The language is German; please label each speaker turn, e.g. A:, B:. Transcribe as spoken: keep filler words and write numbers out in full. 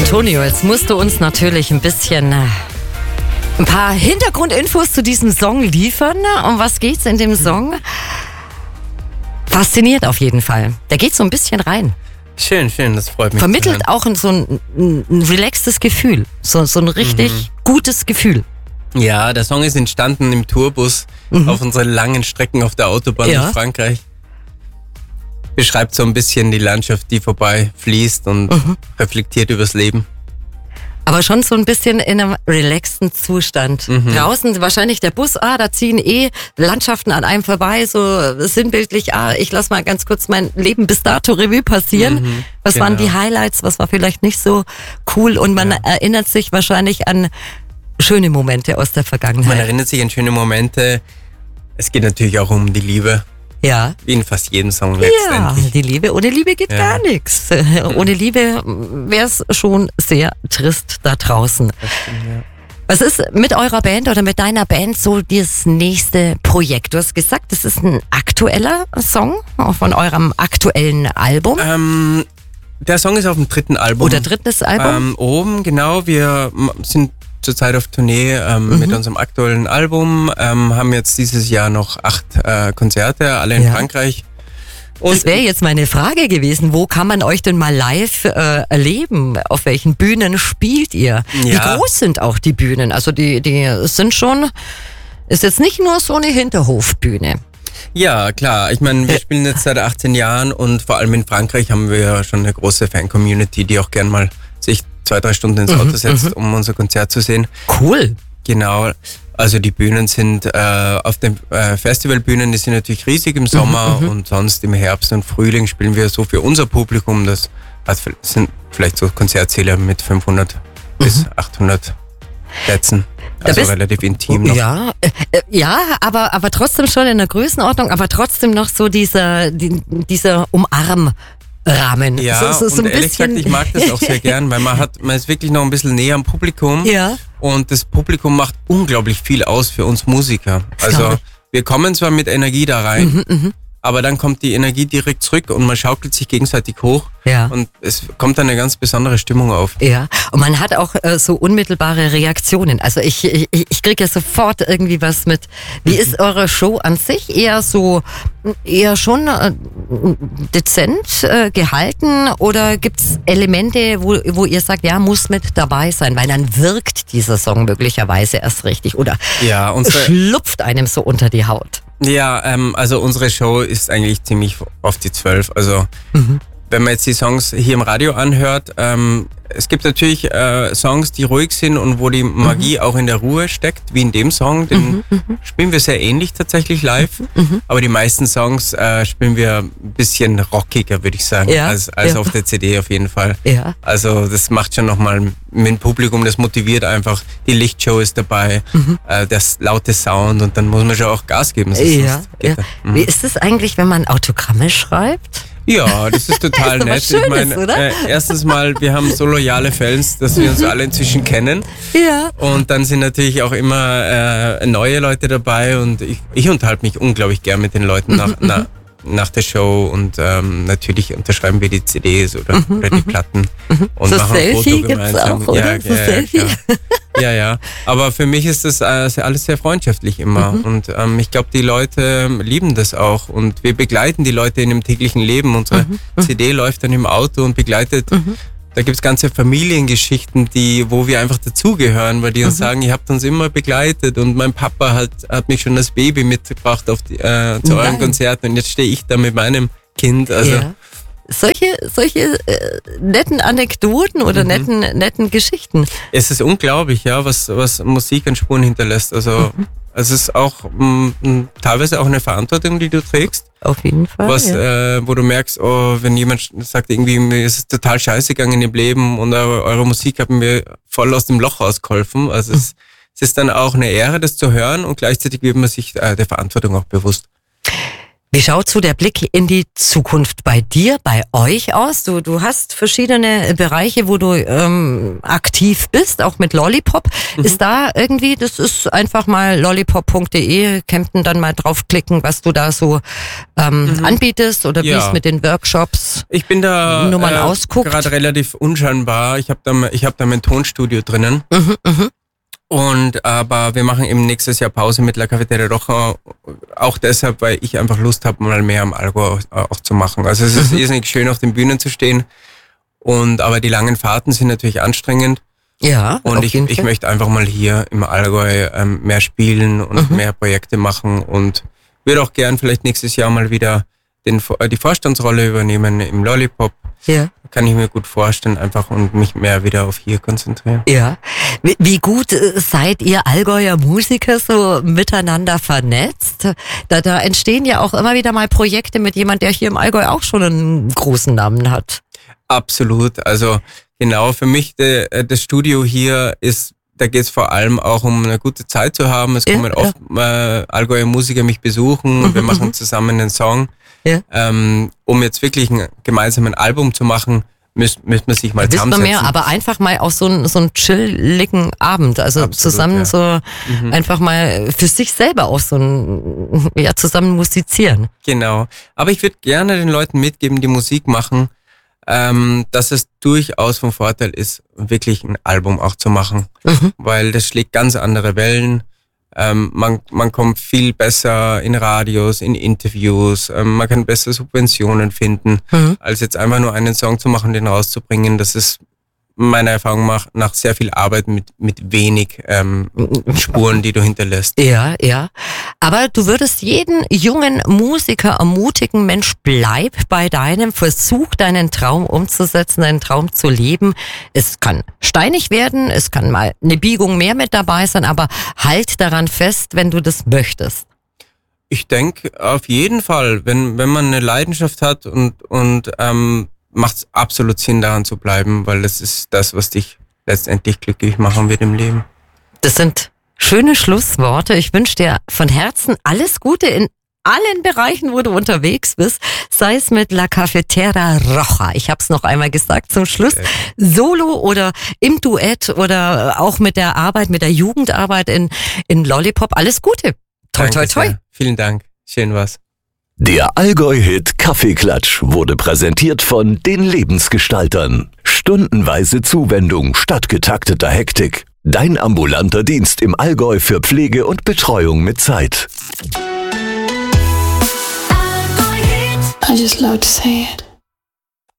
A: Antonio, jetzt musst du uns natürlich ein bisschen äh, ein paar Hintergrundinfos zu diesem Song liefern. Um was geht's in dem Song? Fasziniert auf jeden Fall. Der geht so ein bisschen rein.
B: Schön, schön, das freut mich.
A: Vermittelt auch so ein, ein relaxtes Gefühl. So, so ein richtig mhm. gutes Gefühl.
B: Ja, der Song ist entstanden im Tourbus mhm. auf unseren langen Strecken auf der Autobahn ja. in Frankreich. Beschreibt so ein bisschen die Landschaft, die vorbei fließt und mhm. reflektiert übers Leben.
A: Aber schon so ein bisschen in einem relaxten Zustand. Mhm. Draußen wahrscheinlich der Bus, ah, da ziehen eh Landschaften an einem vorbei, so sinnbildlich, ah, ich lass mal ganz kurz mein Leben bis dato Revue passieren. Mhm, was genau. waren die Highlights, was war vielleicht nicht so cool und man ja. erinnert sich wahrscheinlich an schöne Momente aus der Vergangenheit.
B: Man erinnert sich an schöne Momente. Es geht natürlich auch um die Liebe.
A: Ja.
B: Wie in fast jedem Song letztendlich.
A: Ja, die Liebe. Ohne Liebe geht ja. gar nichts. Ohne Liebe wäre es schon sehr trist da draußen.
B: Das stimmt, ja.
A: Was ist mit eurer Band oder mit deiner Band so das nächste Projekt? Du hast gesagt, das ist ein aktueller Song von eurem aktuellen Album.
B: Ähm, der Song ist auf dem dritten Album.
A: Oder drittes Album?
B: Ähm, oben, genau. Wir sind zurzeit auf Tournee ähm, mhm. mit unserem aktuellen Album, ähm, haben jetzt dieses Jahr noch acht äh, Konzerte, alle in ja. Frankreich.
A: Und das wäre jetzt meine Frage gewesen, wo kann man euch denn mal live äh, erleben? Auf welchen Bühnen spielt ihr? Ja. Wie groß sind auch die Bühnen? Also die, die sind schon, ist jetzt nicht nur so eine Hinterhofbühne.
B: Ja, klar. Ich meine, wir spielen jetzt seit achtzehn Jahren und vor allem in Frankreich haben wir schon eine große Fan-Community, die auch gern mal sich zwei, drei Stunden ins Auto setzt, mhm, um unser Konzert zu sehen.
A: Cool.
B: Genau. Also die Bühnen sind äh, auf den äh, Festivalbühnen, die sind natürlich riesig im Sommer mhm, und sonst im Herbst und Frühling spielen wir so für unser Publikum, das sind vielleicht so Konzertsäle mit fünfhundert mhm. bis achthundert Plätzen. Also relativ intim noch.
A: Ja, äh, ja, aber aber trotzdem schon in der Größenordnung, aber trotzdem noch so dieser die, dieser Umarm Rahmen.
B: Ja, so, so, so und ein ehrlich bisschen gesagt, ich mag das auch sehr gern, weil man hat, man ist wirklich noch ein bisschen näher am Publikum.
A: Ja.
B: Und das Publikum macht unglaublich viel aus für uns Musiker. Also wir kommen zwar mit Energie da rein, mhm, mh. aber dann kommt die Energie direkt zurück und man schaukelt sich gegenseitig hoch.
A: Ja.
B: Und es kommt dann eine ganz besondere Stimmung auf.
A: Ja, und man hat auch äh, so unmittelbare Reaktionen. Also ich, ich, ich kriege ja sofort irgendwie was mit. Wie mhm. ist eure Show an sich? Eher so, eher schon äh, dezent äh, gehalten oder gibt's Elemente, wo, wo ihr sagt, ja, muss mit dabei sein, weil dann wirkt dieser Song möglicherweise erst richtig oder
B: ja, unsere,
A: schlupft einem so unter die Haut?
B: Ja, ähm, also unsere Show ist eigentlich ziemlich auf die zwölf. Also mhm. wenn man jetzt die Songs hier im Radio anhört, ähm, es gibt natürlich äh, Songs, die ruhig sind und wo die Magie mhm. auch in der Ruhe steckt, wie in dem Song. Den mhm, mhm. spielen wir sehr ähnlich tatsächlich live, mhm. aber die meisten Songs äh, spielen wir ein bisschen rockiger, würde ich sagen, ja, als, als ja. auf der C D auf jeden Fall.
A: Ja.
B: Also das macht schon nochmal mit dem Publikum, das motiviert einfach. Die Lichtshow ist dabei, mhm. äh, das laute Sound und dann muss man schon auch Gas geben.
A: Ja, ja. Mhm. Wie ist es eigentlich, wenn man Autogramme schreibt?
B: Ja, das ist total nett.
A: Schönes,
B: ich meine, äh, erstens mal, wir haben so loyale Fans, dass wir uns alle inzwischen kennen.
A: Ja.
B: Und dann sind natürlich auch immer äh, neue Leute dabei und ich, ich unterhalte mich unglaublich gern mit den Leuten nach, na, nach der Show und ähm, natürlich unterschreiben wir die C Ds oder, mhm, oder die Platten
A: mhm.
B: und
A: so
B: machen ein
A: Selfie
B: Foto gemeinsam.
A: Auch, oder?
B: Ja,
A: so
B: ja,
A: Selfie.
B: Ja, ja, ja. Aber für mich ist das äh, alles sehr freundschaftlich immer mhm. und ähm, ich glaube, die Leute lieben das auch und wir begleiten die Leute in dem täglichen Leben. Unsere mhm. C D läuft dann im Auto und begleitet. Mhm. Da gibt's ganze Familiengeschichten, die, wo wir einfach dazugehören, weil die uns mhm. sagen, ihr habt uns immer begleitet und mein Papa hat, hat mich schon als Baby mitgebracht auf die, äh, zu euren Konzerten und jetzt stehe ich da mit meinem Kind. Also
A: ja. Solche, solche äh, netten Anekdoten oder mhm. netten, netten Geschichten.
B: Es ist unglaublich, ja, was, was Musik an Spuren hinterlässt. Also mhm. es ist auch mh, teilweise auch eine Verantwortung, die du trägst.
A: Auf jeden Fall.
B: Was,
A: ja.
B: äh, wo du merkst, oh, wenn jemand sagt, irgendwie, mir ist es total scheiße gegangen im Leben und eure, eure Musik hat mir voll aus dem Loch rausgeholfen. Also mhm. es, es ist dann auch eine Ehre, das zu hören und gleichzeitig wird man sich äh, der Verantwortung auch bewusst.
A: Wie schaut so der Blick in die Zukunft bei dir, bei euch aus? Du, du hast verschiedene Bereiche, wo du ähm, aktiv bist, auch mit Lollipop. Mhm. Ist da irgendwie, das ist einfach mal lollipop punkt de, Kempten dann mal draufklicken, was du da so ähm, mhm. anbietest oder ja. wie es mit den Workshops
B: ich bin da
A: Nummern äh, ausguckt.
B: Gerade relativ unscheinbar. Ich habe da, ich hab da mein Tonstudio drinnen.
A: Mhm, mhm.
B: Und aber wir machen eben nächstes Jahr Pause mit La Cafeteria Roja, auch deshalb, weil ich einfach Lust habe, mal mehr am Allgäu auch, auch zu machen. Also es ist mhm. irrsinnig schön, auf den Bühnen zu stehen, und aber die langen Fahrten sind natürlich anstrengend.
A: Ja.
B: Und ich, ich möchte einfach mal hier im Allgäu ähm, mehr spielen und mhm. mehr Projekte machen und würde auch gern vielleicht nächstes Jahr mal wieder den, die Vorstandsrolle übernehmen im Lollipop.
A: Ja.
B: Kann ich mir gut vorstellen, einfach, und mich mehr wieder auf hier konzentrieren.
A: Ja. Wie, wie gut seid ihr Allgäuer Musiker so miteinander vernetzt? Da, da entstehen ja auch immer wieder mal Projekte mit jemand, der hier im Allgäu auch schon einen großen Namen hat.
B: Absolut. Also genau, für mich de, das Studio hier ist, da geht es vor allem auch um eine gute Zeit zu haben. Es
A: ja,
B: kommen
A: ja.
B: oft äh, Allgäuer Musiker mich besuchen und wir machen zusammen einen Song. Ja. Ähm, um jetzt wirklich ein gemeinsamen Album zu machen, müsste müsst man sich mal
A: Wissen
B: zusammensetzen.
A: Wir mehr, aber einfach mal auch so einen so einen chilligen Abend, also Absolut, zusammen ja. so mhm. einfach mal für sich selber auch so ein, ja, zusammen musizieren.
B: Genau, aber ich würde gerne den Leuten mitgeben, die Musik machen, ähm, dass es durchaus von Vorteil ist, wirklich ein Album auch zu machen, mhm. weil das schlägt ganz andere Wellen. Ähm, man, man kommt viel besser in Radios, in Interviews, ähm, man kann besser Subventionen finden, mhm. als jetzt einfach nur einen Song zu machen, den rauszubringen. Das ist meiner Erfahrung nach, nach sehr viel Arbeit mit, mit wenig ähm, Spuren, die du hinterlässt.
A: Ja, ja. Aber du würdest jeden jungen Musiker ermutigen, Mensch, bleib bei deinem Versuch, deinen Traum umzusetzen, deinen Traum zu leben. Es kann steinig werden, es kann mal eine Biegung mehr mit dabei sein, aber halt daran fest, wenn du das möchtest.
B: Ich denke auf jeden Fall, wenn, wenn man eine Leidenschaft hat und, und ähm, macht es absolut Sinn, daran zu bleiben, weil das ist das, was dich letztendlich glücklich machen wird im Leben.
A: Das sind schöne Schlussworte. Ich wünsche dir von Herzen alles Gute in allen Bereichen, wo du unterwegs bist, sei es mit La Cafeteria Roja. Ich habe es noch einmal gesagt zum Schluss. Okay. Solo oder im Duett oder auch mit der Arbeit, mit der Jugendarbeit in, in Lollipop. Alles Gute. Toi, toi, toi.
B: Sehr. Vielen Dank. Schön war's.
C: Der Allgäu-Hit Kaffeeklatsch wurde präsentiert von den Lebensgestaltern. Stundenweise Zuwendung statt getakteter Hektik. Dein ambulanter Dienst im Allgäu für Pflege und Betreuung mit Zeit.
D: I just love to say it.